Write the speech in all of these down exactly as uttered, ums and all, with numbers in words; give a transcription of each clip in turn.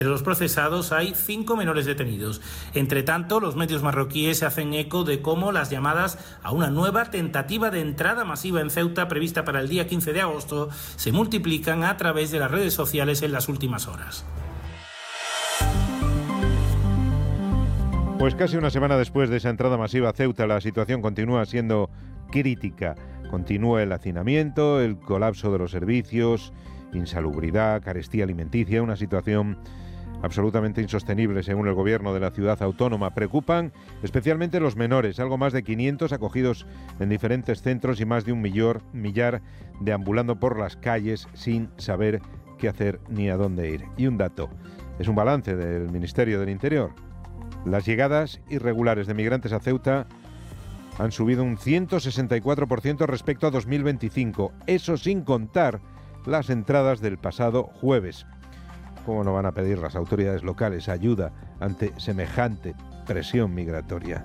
De los procesados hay cinco menores detenidos. Entre tanto, los medios marroquíes se hacen eco de cómo las llamadas a una nueva tentativa de entrada masiva en Ceuta prevista para el día quince de agosto se multiplican a través de las redes sociales en las últimas horas. Pues casi una semana después de esa entrada masiva a Ceuta, la situación continúa siendo crítica. Continúa el hacinamiento, el colapso de los servicios, insalubridad, carestía alimenticia, una situación absolutamente insostenible según el gobierno de la ciudad autónoma. Preocupan especialmente los menores, algo más de quinientos acogidos en diferentes centros y más de un millor, millar deambulando por las calles sin saber qué hacer ni a dónde ir. Y un dato, es un balance del Ministerio del Interior. Las llegadas irregulares de migrantes a Ceuta han subido un ciento sesenta y cuatro por ciento respecto a dos mil veinticinco, eso sin contar las entradas del pasado jueves. ¿Cómo no van a pedir las autoridades locales ayuda ante semejante presión migratoria?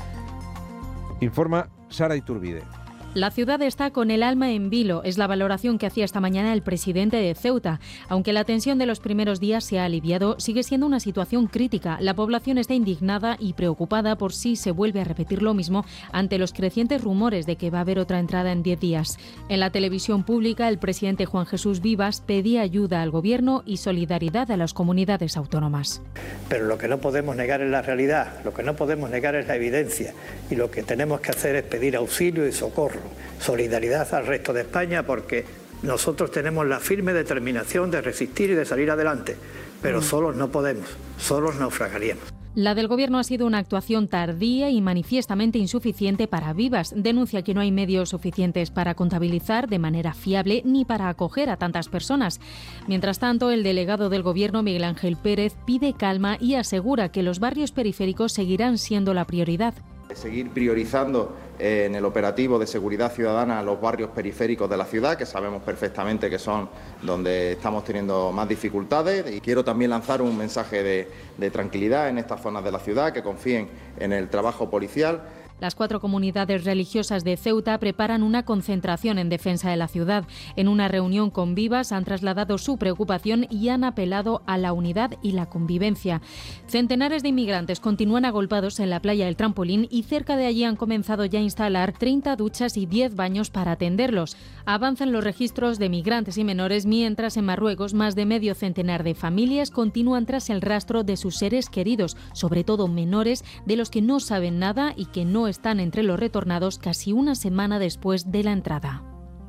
Informa Sara Iturbide. La ciudad está con el alma en vilo, es la valoración que hacía esta mañana el presidente de Ceuta. Aunque la tensión de los primeros días se ha aliviado, sigue siendo una situación crítica. La población está indignada y preocupada por si se vuelve a repetir lo mismo ante los crecientes rumores de que va a haber otra entrada en diez días. En la televisión pública, el presidente Juan Jesús Vivas pedía ayuda al gobierno y solidaridad a las comunidades autónomas. Pero lo que no podemos negar es la realidad, lo que no podemos negar es la evidencia, y lo que tenemos que hacer es pedir auxilio y socorro. Solidaridad al resto de España, porque nosotros tenemos la firme determinación de resistir y de salir adelante, pero mm. solos no podemos, solos naufragaríamos. La del Gobierno ha sido una actuación tardía y manifiestamente insuficiente para Vivas. Denuncia que no hay medios suficientes para contabilizar de manera fiable ni para acoger a tantas personas. Mientras tanto, el delegado del Gobierno, Miguel Ángel Pérez, pide calma y asegura que los barrios periféricos seguirán siendo la prioridad. Seguir priorizando eh, en el operativo de seguridad ciudadana los barrios periféricos de la ciudad, que sabemos perfectamente que son donde estamos teniendo más dificultades. Y quiero también lanzar un mensaje de, de tranquilidad en estas zonas de la ciudad, que confíen en el trabajo policial. Las cuatro comunidades religiosas de Ceuta preparan una concentración en defensa de la ciudad. En una reunión con Vivas han trasladado su preocupación y han apelado a la unidad y la convivencia. Centenares de inmigrantes continúan agolpados en la playa del Trampolín y cerca de allí han comenzado ya a instalar treinta duchas y diez baños para atenderlos. Avanzan los registros de migrantes y menores, mientras en Marruecos más de medio centenar de familias continúan tras el rastro de sus seres queridos, sobre todo menores de los que no saben nada y que no están entre los retornados casi una semana después de la entrada.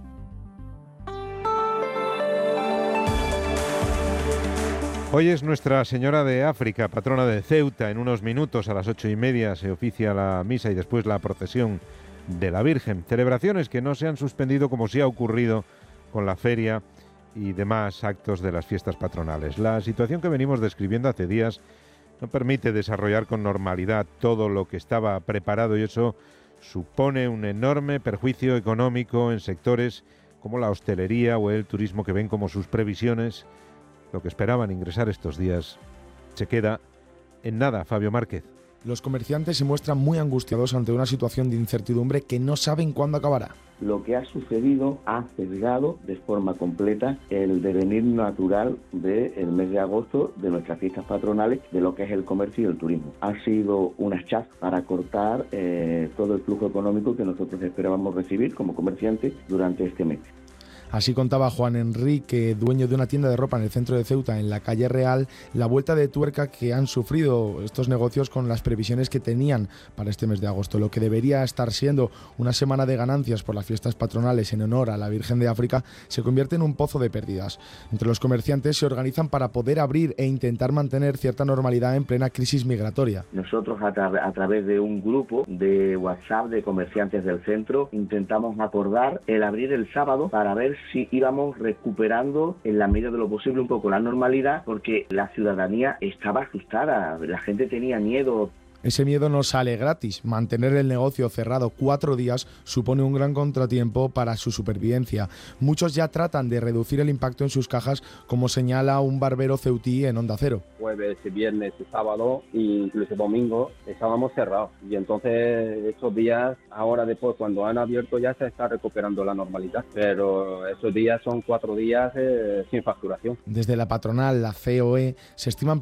Hoy es Nuestra Señora de África, patrona de Ceuta. En unos minutos, a las ocho y media, se oficia la misa y después la procesión de la Virgen. Celebraciones que no se han suspendido como sí ha ocurrido con la feria y demás actos de las fiestas patronales. La situación que venimos describiendo hace días no permite desarrollar con normalidad todo lo que estaba preparado, y eso supone un enorme perjuicio económico en sectores como la hostelería o el turismo, que ven como sus previsiones, lo que esperaban ingresar estos días, se queda en nada. Fabio Márquez. Los comerciantes se muestran muy angustiados ante una situación de incertidumbre que no saben cuándo acabará. Lo que ha sucedido ha sesgado de forma completa el devenir natural del mes de agosto, de nuestras fiestas patronales, de lo que es el comercio y el turismo. Ha sido un hachazo para cortar eh, todo el flujo económico que nosotros esperábamos recibir como comerciantes durante este mes. Así contaba Juan Enrique, dueño de una tienda de ropa en el centro de Ceuta, en la calle Real, la vuelta de tuerca que han sufrido estos negocios con las previsiones que tenían para este mes de agosto. Lo que debería estar siendo una semana de ganancias por las fiestas patronales en honor a la Virgen de África se convierte en un pozo de pérdidas. Entre los comerciantes se organizan para poder abrir e intentar mantener cierta normalidad en plena crisis migratoria. Nosotros a, tra- a través de un grupo de WhatsApp de comerciantes del centro intentamos acordar el abrir el sábado para ver si íbamos recuperando en la medida de lo posible un poco la normalidad, porque la ciudadanía estaba asustada, la gente tenía miedo. Ese miedo no sale gratis. Mantener el negocio cerrado cuatro días supone un gran contratiempo para su supervivencia. Muchos ya tratan de reducir el impacto en sus cajas, como señala un barbero ceutí en Onda Cero. Jueves, viernes y sábado, e incluso domingo, estábamos cerrados. Y entonces esos días, ahora después, cuando han abierto, ya se está recuperando la normalidad. Pero esos días son cuatro días eh, sin facturación. Desde la patronal, la C O E, se estiman